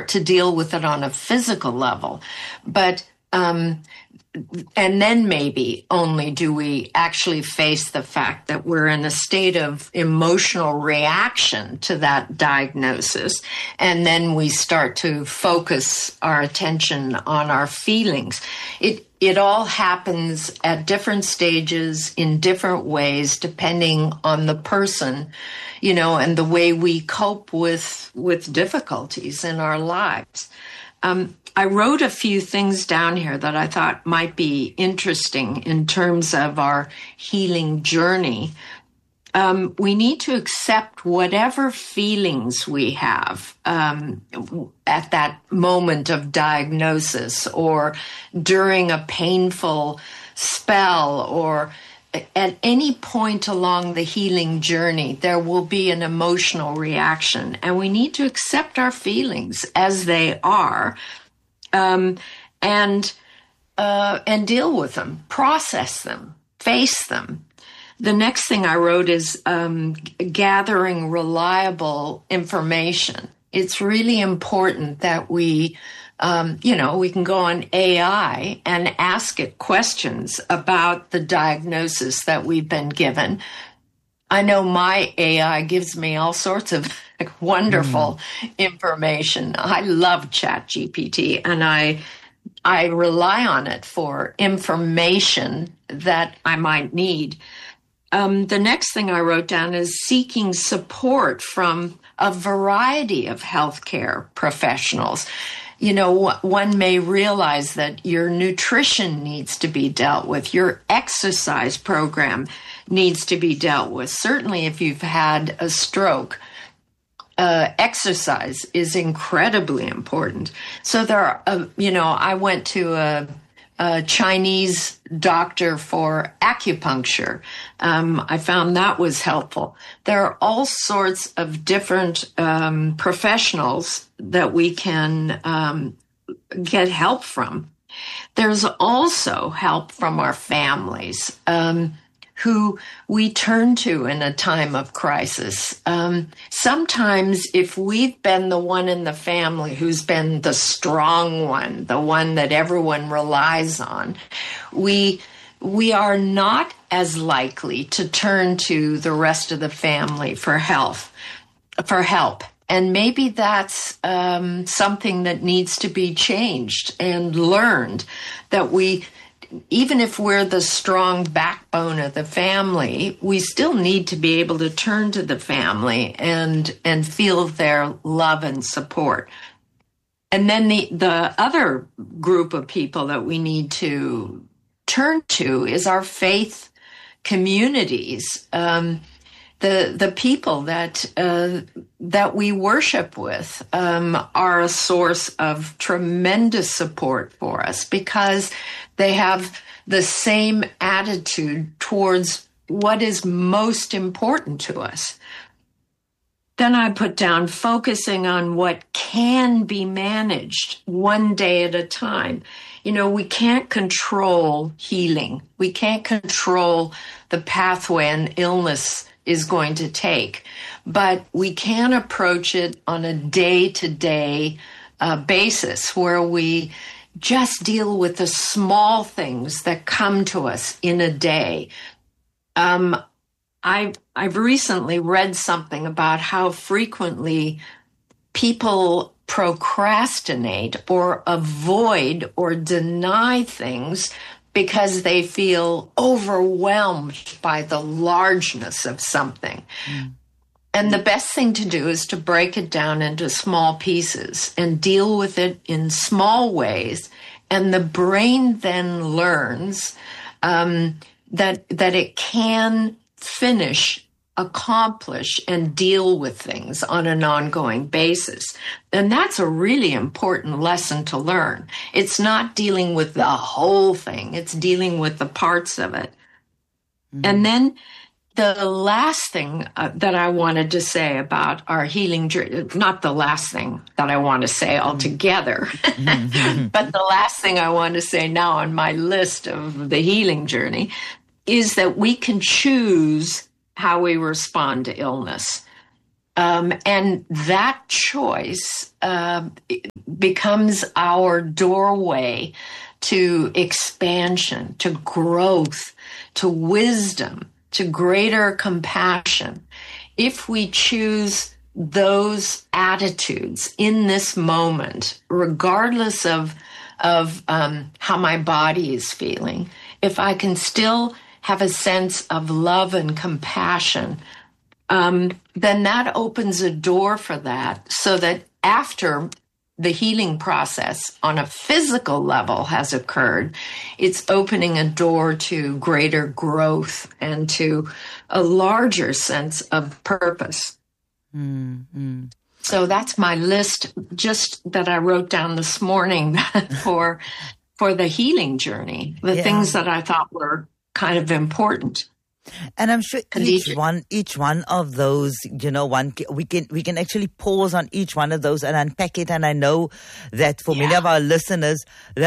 to deal with it on a physical level. But, and then maybe only do we actually face the fact that we're in a state of emotional reaction to that diagnosis. And then we start to focus our attention on our feelings. It all happens at different stages in different ways, depending on the person, and the way we cope with difficulties in our lives. I wrote a few things down here that I thought might be interesting in terms of our healing journey. We need to accept whatever feelings we have at that moment of diagnosis or during a painful spell or at any point along the healing journey. There will be an emotional reaction, and we need to accept our feelings as they are. And deal with them, process them, face them. The next thing I wrote is gathering reliable information. It's really important that we can go on AI and ask it questions about the diagnosis that we've been given. I know my AI gives me all sorts of wonderful information. I love ChatGPT, and I rely on it for information that I might need. The next thing I wrote down is seeking support from a variety of healthcare professionals. One may realize that your nutrition needs to be dealt with, your exercise program needs to be dealt with. Certainly if you've had a stroke, exercise is incredibly important. So there are, I went to a Chinese doctor for acupuncture. I found that was helpful. There are all sorts of different professionals that we can get help from. There's also help from our families, who we turn to in a time of crisis. Sometimes if we've been the one in the family who's been the strong one, the one that everyone relies on, we are not as likely to turn to the rest of the family for help. And maybe that's something that needs to be changed and learned, that even if we're the strong backbone of the family, we still need to be able to turn to the family and feel their love and support. And then the other group of people that we need to turn to is our faith communities, the people that we worship with are a source of tremendous support for us because they have the same attitude towards what is most important to us. Then I put down focusing on what can be managed one day at a time. We can't control healing. We can't control the pathway an illness is going to take, but we can approach it on a day-to-day basis where we just deal with the small things that come to us in a day. I've recently read something about how frequently people procrastinate or avoid or deny things because they feel overwhelmed by the largeness of something. And the best thing to do is to break it down into small pieces and deal with it in small ways. And the brain then learns that it can finish, accomplish, and deal with things on an ongoing basis. And that's a really important lesson to learn. It's not dealing with the whole thing. It's dealing with the parts of it. And then the last thing that I wanted to say about our healing journey, not the last thing that I want to say altogether, but the last thing I want to say now on my list of the healing journey is that we can choose how we respond to illness. And that choice becomes our doorway to expansion, to growth, to wisdom, to greater compassion. If we choose those attitudes in this moment, regardless of how my body is feeling, if I can still have a sense of love and compassion, then that opens a door for that, so that after the healing process on a physical level has occurred, it's opening a door to greater growth and to a larger sense of purpose. Mm-hmm. So that's my list, just that I wrote down this morning for the healing journey, the things that I thought were kind of important. And I'm sure each one of those, we can actually pause on each one of those and unpack it. And I know that for many of our listeners,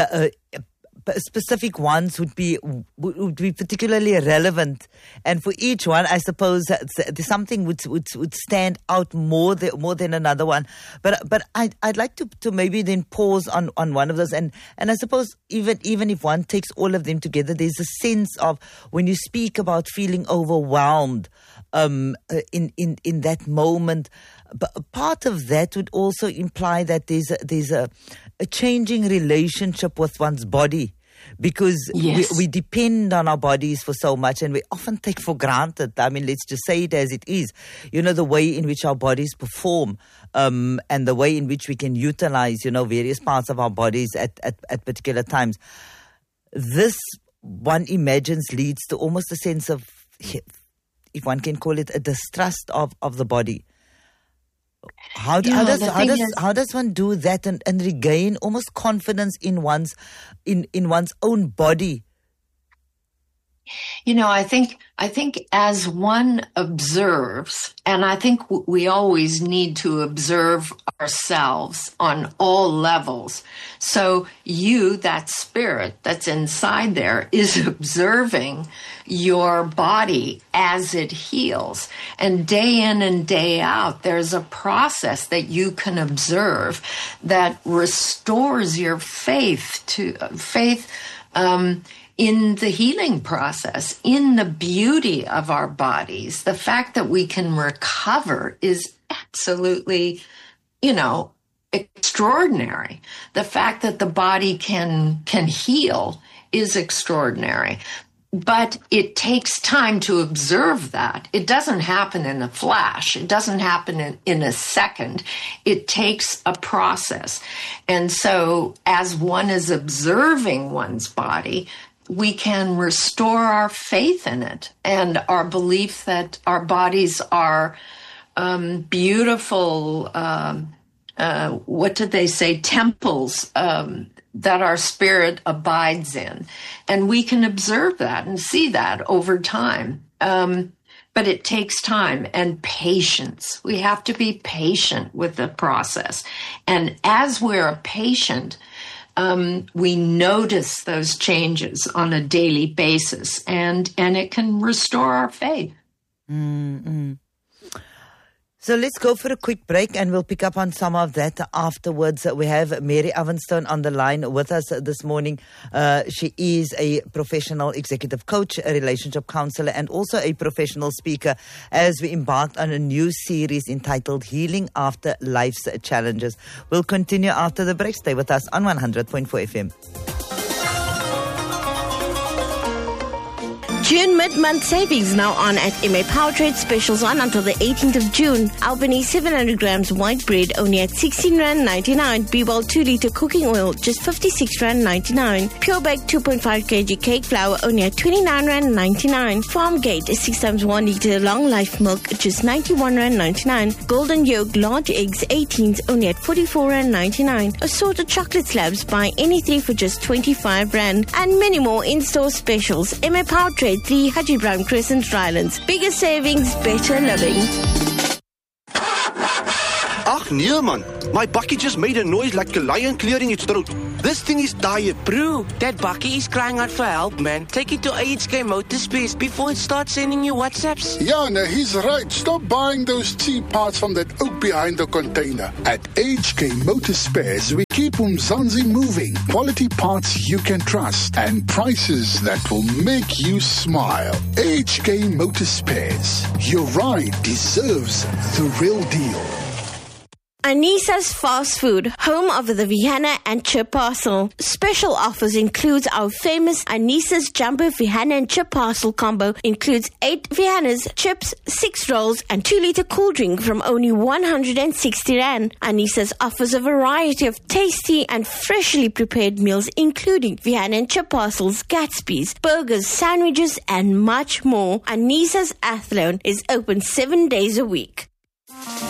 specific ones would be particularly relevant, and for each one, I suppose something would stand out more than another one. But I'd like to maybe then pause on one of those, and I suppose even if one takes all of them together, there's a sense of, when you speak about feeling overwhelmed in that moment. But part of that would also imply that there's a changing relationship with one's body, because we depend on our bodies for so much, and we often take for granted. I mean, let's just say it as it is. The way in which our bodies perform, and the way in which we can utilize, various parts of our bodies at particular times. This, one imagines, leads to almost a sense of, if one can call it, a distrust of the body. How does one do that and regain almost confidence in one's own body? I think as one observes, and I think we always need to observe ourselves on all levels. So that spirit that's inside there, is observing your body as it heals. And day in and day out, there's a process that you can observe that restores your faith in the healing process, in the beauty of our bodies. The fact that we can recover is absolutely, extraordinary. The fact that the body can heal is extraordinary. But it takes time to observe that. It doesn't happen in a flash. It doesn't happen in a second. It takes a process. And so as one is observing one's body, we can restore our faith in it and our belief that our bodies are beautiful, what did they say, temples that our spirit abides in. And we can observe that and see that over time. But it takes time and patience. We have to be patient with the process. And as we're patient, we notice those changes on a daily basis, and it can restore our faith. Mm-hmm. So let's go for a quick break, and we'll pick up on some of that afterwards. We have Mary Avenstone on the line with us this morning. She is a professional executive coach, a relationship counselor, and also a professional speaker, as we embarked on a new series entitled Healing After Life's Challenges. We'll continue after the break. Stay with us on 100.4 FM. June mid-month savings now on at MA Powertrade. Specials on until the 18th of June. Albany 700 grams white bread only at R16.99. B-Well 2-litre cooking oil just R56.99. Pure Bake 2.5 kg cake flour only at R29.99. Farmgate 6 times 1 litre long life milk just R91.99. Golden Yolk large eggs 18s only at R44.99. Assorted chocolate slabs, buy any 3 for just R25. And many more in-store specials. MA Powertrade 3 Haji Brown Crescent, Rylands. Bigger savings, better living. Ach nee man, my bakkie just made a noise like a lion clearing its throat. This thing is tired. Bro, that bakkie is crying out for help, man. Take it to AHK Motorspares before it starts sending you WhatsApps. Yeah, no, he's right. Stop buying those cheap parts from that oak behind the container. At AHK Motorspares, we keep Umzansi moving. Quality parts you can trust and prices that will make you smile. AHK Motorspares. Your ride deserves the real deal. Anissa's Fast Food, home of the Vihana and Chip Parcel. Special offers includes our famous Anissa's Jumbo Vihana and Chip Parcel combo. Includes 8 Vihanas, chips, 6 rolls and 2-liter cool drink from only 160 Rand. Anissa's offers a variety of tasty and freshly prepared meals including Vihana and Chip Parcels, Gatsby's, burgers, sandwiches and much more. Anissa's Athlone is open 7 days a week.